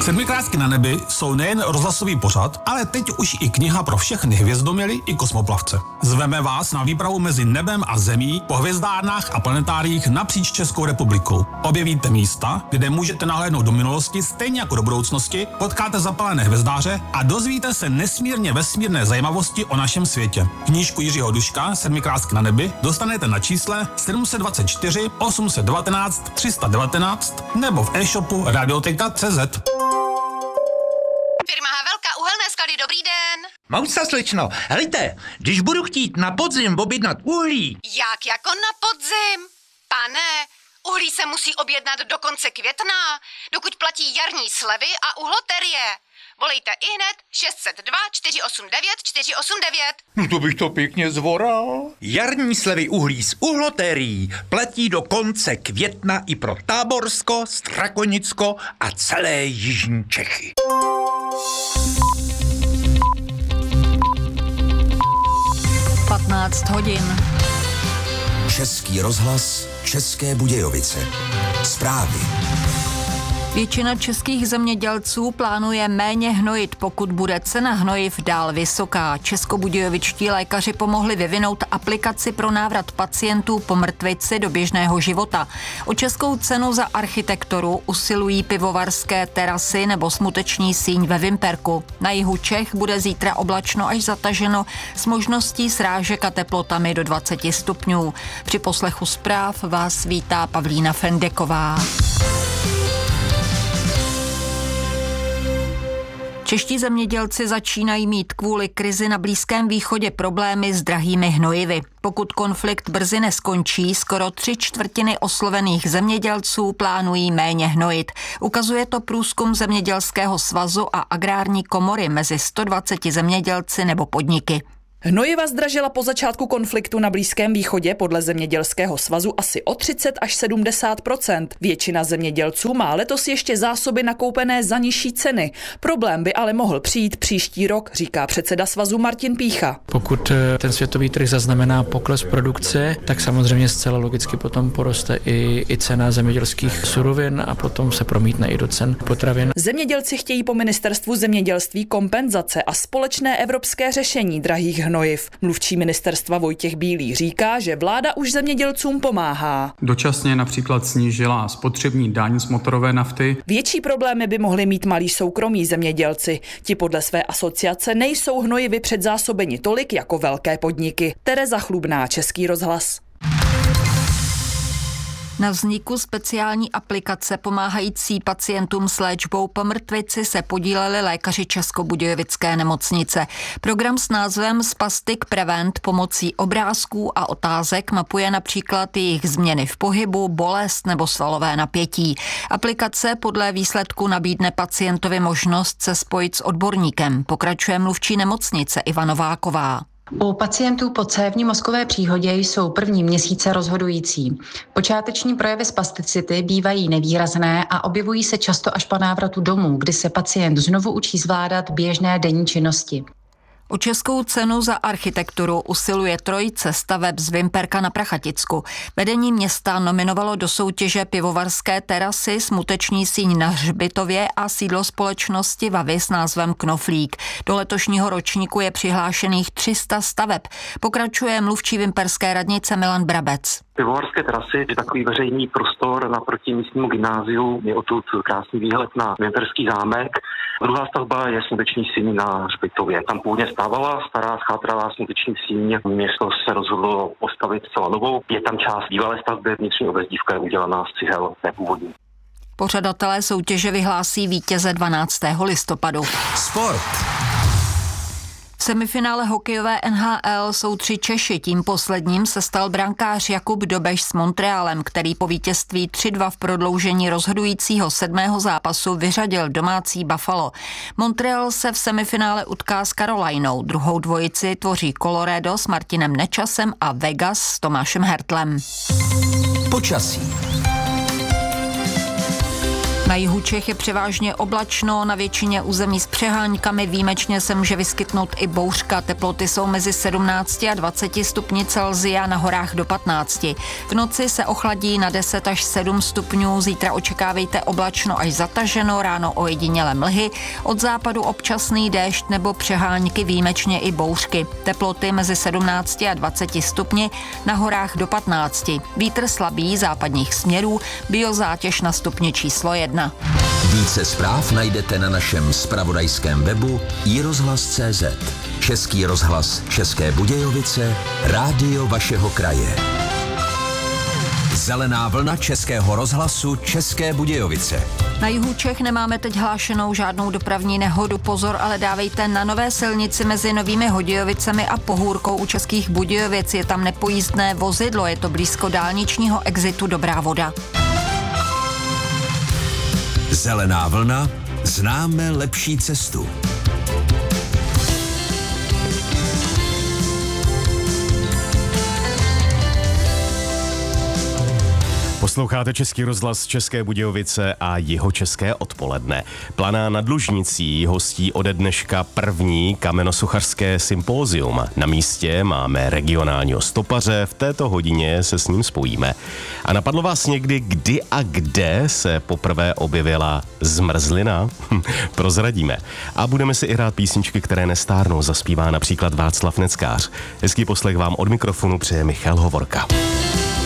Sedmikrásky na nebi jsou nejen rozhlasový pořad, ale teď už i kniha pro všechny hvězdoměly i kosmoplavce. Zveme vás na výpravu mezi nebem a zemí po hvězdárnách a planetáriích napříč Českou republikou. Objevíte místa, kde můžete nahlédnout do minulosti stejně jako do budoucnosti, potkáte zapalené hvězdáře a dozvíte se nesmírně vesmírné zajímavosti o našem světě. Knížku Jiřího Duška Sedmikrásky na nebi dostanete na čísle 724 819 319 nebo v e-shopu radioteka.cz. Firma Havelka, uhelné sklady, dobrý den. Mousa, slečno, helejte, když budu chtít na podzim objednat uhlí. Jak jako na podzim? Pane, uhlí se musí objednat do konce května, dokud platí jarní slevy a uhloterie. Volejte ihned 602 489 489. No to bych to pěkně zvoral. Jarní slevy uhlí z uhlotérií platí do konce května i pro Táborsko, Strakonicko a celé jižní Čechy. hodin. Český rozhlas, České Budějovice. Zprávy. Většina českých zemědělců plánuje méně hnojit, pokud bude cena hnojiv dál vysoká. Českobudějovičtí lékaři pomohli vyvinout aplikaci pro návrat pacientů po mrtvici do běžného života. O českou cenu za architekturu usilují pivovarské terasy nebo smuteční síň ve Vimperku. Na jihu Čech bude zítra oblačno až zataženo s možností srážek a teplotami do 20 stupňů. Při poslechu zpráv vás vítá Pavlína Fendeková. Čeští zemědělci začínají mít kvůli krizi na Blízkém východě problémy s drahými hnojivy. Pokud konflikt brzy neskončí, skoro 3/4 oslovených zemědělců plánují méně hnojit. Ukazuje to průzkum Zemědělského svazu a Agrární komory mezi 120 zemědělci nebo podniky. Hnojiva zdražila po začátku konfliktu na Blízkém východě podle Zemědělského svazu asi o 30 až 70%. Většina zemědělců má letos ještě zásoby nakoupené za nižší ceny. Problém by ale mohl přijít příští rok, říká předseda svazu Martin Pícha. Pokud ten světový trh zaznamená pokles produkce, tak samozřejmě zcela logicky potom poroste i cena zemědělských surovin a potom se promítne i do cen potravin. Zemědělci chtějí po ministerstvu zemědělství kompenzace a společné evropské řešení drahých hnojiv. Mluvčí ministerstva Vojtěch Bílý říká, že vláda už zemědělcům pomáhá. Dočasně například snížila spotřební daň z motorové nafty. Větší problémy by mohli mít malí soukromí zemědělci. Ti podle své asociace nejsou hnojivy předzásobeni tolik jako velké podniky. Tereza Chlubná, Český rozhlas. Na vzniku speciální aplikace pomáhající pacientům s léčbou po mrtvici se podíleli lékaři Českobudějovické nemocnice. Program s názvem Spastic Prevent pomocí obrázků a otázek mapuje například jejich změny v pohybu, bolest nebo svalové napětí. Aplikace podle výsledku nabídne pacientovi možnost se spojit s odborníkem, pokračuje mluvčí nemocnice Iva Nováková. U pacientů po cévní mozkové příhodě jsou první měsíce rozhodující. Počáteční projevy spasticity bývají nevýrazné a objevují se často až po návratu domů, kdy se pacient znovu učí zvládat běžné denní činnosti. O českou cenu za architekturu usiluje trojice staveb z Vimperka na Prachaticku. Vedení města nominovalo do soutěže pivovarské terasy, smuteční síň na Hřbitově a sídlo společnosti Vavy s názvem Knoflík. Do letošního ročníku je přihlášených 300 staveb. Pokračuje mluvčí vimperské radnice Milan Brabec. Pivovarské terasy je takový veřejný prostor naproti místnímu gymnáziu. Je odtud krásný výhled na Vimperský zámek. Druhá stavba je smuteční síň na Hřbitově. Tam původně stávala stará schátralá smuteční síň. Město se rozhodlo postavit celá novou. Je tam část bývalé stavby, vnitřní obezdívka je udělaná z cihel, ne původní. Pořadatelé soutěže vyhlásí vítěze 12. listopadu. Sport. V semifinále hokejové NHL jsou 3 Češi. Tím posledním se stal brankář Jakub Dobeš s Montrealem, který po vítězství 3-2 v prodloužení rozhodujícího 7. zápasu vyřadil domácí Buffalo. Montreal se v semifinále utká s Carolinou. Druhou dvojici tvoří Colorado s Martinem Nečasem a Vegas s Tomášem Hertlem. Počasí. Na jihu Čech je převážně oblačno, na většině území s přeháňkami, výjimečně se může vyskytnout i bouřka. Teploty jsou mezi 17 a 20 stupni Celsia, na horách do 15. V noci se ochladí na 10 až 7 stupňů, zítra očekávejte oblačno až zataženo, ráno ojediněle mlhy, od západu občasný déšť nebo přeháňky, výjimečně i bouřky. Teploty mezi 17 a 20 stupni, na horách do 15. Vítr slabý západních směrů, biozátěž na stupni číslo 1. Více zpráv najdete na našem zpravodajském webu iRozhlas.cz. Český rozhlas České Budějovice, rádio vašeho kraje. Zelená vlna Českého rozhlasu České Budějovice. Na jihu Čech nemáme teď hlášenou žádnou dopravní nehodu. Pozor, ale dávejte na nové silnici mezi Novými Hodějovicemi a Pohůrkou u Českých Budějovic. Je tam nepojízdné vozidlo, je to blízko dálničního exitu Dobrá Voda. Zelená vlna, známe lepší cestu. Posloucháte Český rozhlas České Budějovice a Jihočeské odpoledne. Planá nad Lužnicí hostí ode dneška první kamenosuchařské sympózium. Na místě máme regionálního stopaře, v této hodině se s ním spojíme. A napadlo vás někdy, kdy a kde se poprvé objevila zmrzlina? Prozradíme. A budeme si i hrát písničky, které nestárnou, zaspívá například Václav Neckář. Hezký poslech vám od mikrofonu přeje Michal Hovorka.